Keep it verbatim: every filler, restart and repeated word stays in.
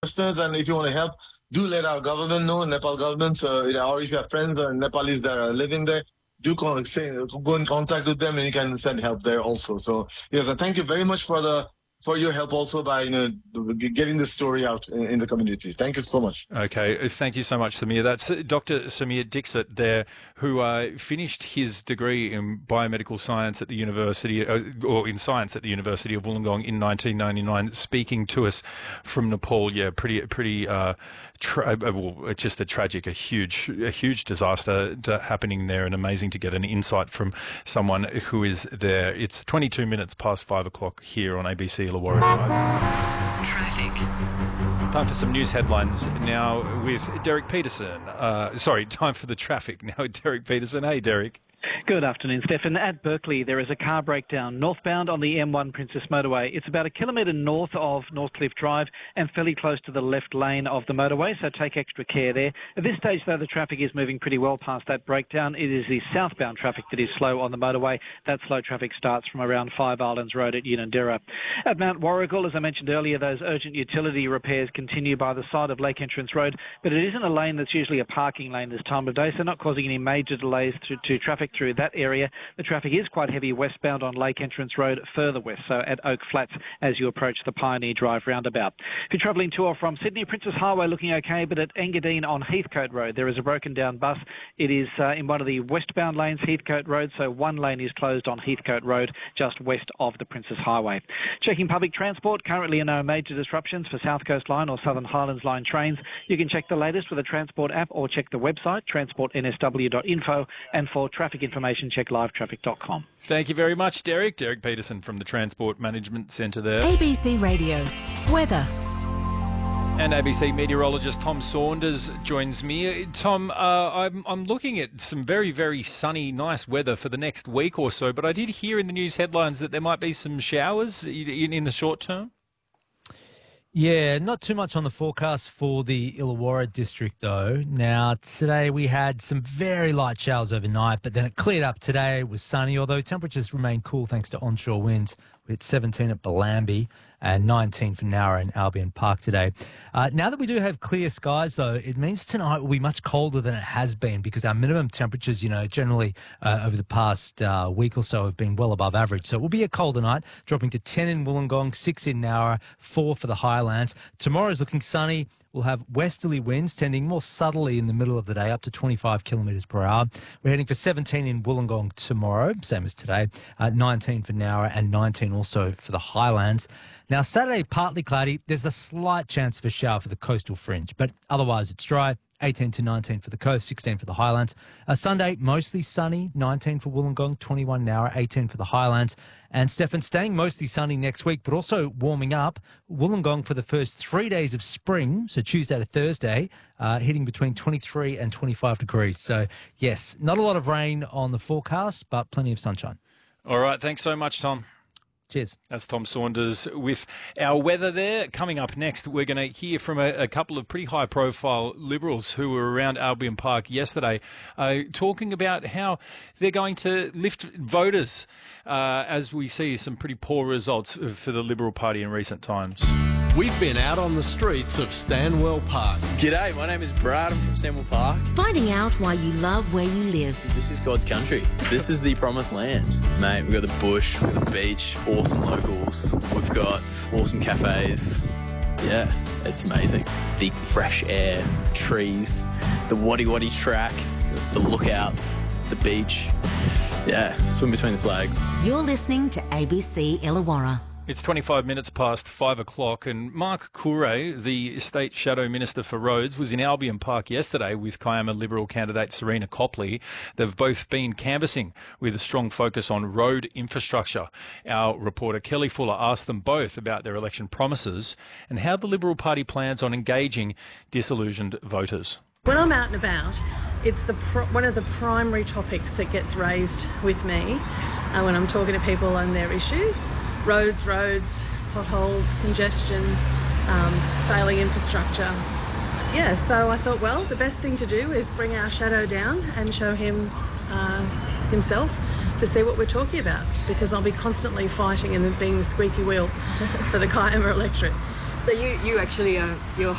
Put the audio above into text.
listeners, and if you want to help, do let our government know, Nepal government, so, you know, or if you have friends or Nepalis that are living there, do con- say, go in contact with them, and you can send help there also. So, yes, and thank you very much for the for your help also by, you know, getting the story out in, in the community. Thank you so much. Okay, thank you so much, Samir. That's Doctor Samir Dixit there, who uh, finished his degree in biomedical science at the University, uh, or in science at the University of Wollongong in nineteen ninety-nine, speaking to us from Nepal. Yeah, pretty, pretty, uh, tra- well, it's just a tragic, a huge, a huge disaster happening there, and amazing to get an insight from someone who is there. It's twenty-two minutes past five o'clock here on A B C Illawarra Drive. Traffic. Time for some news headlines now with Derek Peterson. Uh, sorry, time for the traffic now with Derek Peterson. Hey, Derek. Good afternoon, Stefan. At Berkeley, there is a car breakdown northbound on the M one Princess Motorway. It's about a kilometre north of Northcliffe Drive and fairly close to the left lane of the motorway, so take extra care there. At this stage, though, the traffic is moving pretty well past that breakdown. It is the southbound traffic that is slow on the motorway. That slow traffic starts from around Five Islands Road at Unanderra. At Mount Warrigal, as I mentioned earlier, those urgent utility repairs continue by the side of Lake Entrance Road, but it isn't a lane that's usually a parking lane this time of day, so not causing any major delays to, to traffic through that area. The traffic is quite heavy westbound on Lake Entrance Road further west, so at Oak Flats as you approach the Pioneer Drive roundabout. If you're travelling to or from Sydney, Princess Highway looking okay, but at Engadine on Heathcote Road there is a broken down bus. It is uh, in one of the westbound lanes, Heathcote Road, so one lane is closed on Heathcote Road just west of the Princess Highway. Checking public transport, currently no major disruptions for South Coast Line or Southern Highlands Line trains. You can check the latest with the Transport app or check the website transport n s w dot info, and for traffic information check live traffic dot com. Thank you very much, Derek. Derek Peterson from the Transport Management Centre there. A B C Radio. Weather. And A B C meteorologist Tom Saunders joins me. Tom, uh, I'm, I'm looking at some very, very sunny, nice weather for the next week or so, but I did hear in the news headlines that there might be some showers in, in the short term. Yeah, not too much on the forecast for the Illawarra district, though. Now, today we had some very light showers overnight, but then it cleared up today. It was sunny, although temperatures remain cool thanks to onshore winds. We hit seventeen at Bellambi and nineteen for Nowra and Albion Park today. Uh, now that we do have clear skies, though, it means tonight will be much colder than it has been because our minimum temperatures, you know, generally uh, over the past uh, week or so have been well above average. So it will be a colder night, dropping to ten in Wollongong, six in Nowra, four for the Highlands. Tomorrow's looking sunny. We'll have westerly winds tending more subtly in the middle of the day, up to twenty-five kilometres per hour. We're heading for seventeen in Wollongong tomorrow, same as today, uh, nineteen for Nowra and nineteen also for the Highlands. Now, Saturday, partly cloudy. There's a slight chance of a shower for the coastal fringe, but otherwise it's dry. eighteen to nineteen for the coast, sixteen for the Highlands. Uh, Sunday, mostly sunny, nineteen for Wollongong, twenty-one Nowra, eighteen for the Highlands. And Stefan, staying mostly sunny next week, but also warming up. Wollongong for the first three days of spring, so Tuesday to Thursday, uh, hitting between twenty-three and twenty-five degrees. So, yes, not a lot of rain on the forecast, but plenty of sunshine. All right, thanks so much, Tom. Cheers. That's Tom Saunders with our weather there. Coming up next, we're going to hear from a, a couple of pretty high-profile Liberals who were around Albion Park yesterday uh, talking about how they're going to lift voters uh, as we see some pretty poor results for the Liberal Party in recent times. We've been out on the streets of Stanwell Park. G'day, my name is Brad. I'm from Stanwell Park. Finding out why you love where you live. This is God's country. This is the promised land. Mate, we've got the bush, we've got the beach, awesome locals. We've got awesome cafes. Yeah, it's amazing. The fresh air, trees, the Waddy Waddy track, the lookouts, the beach. Yeah, swim between the flags. You're listening to A B C Illawarra. It's twenty-five minutes past five o'clock, and Mark Coure, the State Shadow Minister for Roads, was in Albion Park yesterday with Kiama Liberal candidate Serena Copley. They've both been canvassing with a strong focus on road infrastructure. Our reporter Kelly Fuller asked them both about their election promises and how the Liberal Party plans on engaging disillusioned voters. When I'm out and about, it's the pr- one of the primary topics that gets raised with me uh, when I'm talking to people and their issues. Roads, roads, potholes, congestion, um, failing infrastructure. Yeah, so I thought, well, the best thing to do is bring our shadow down and show him uh, himself to see what we're talking about, because I'll be constantly fighting and being the squeaky wheel for the Kiama electorate. So you, you actually are, you're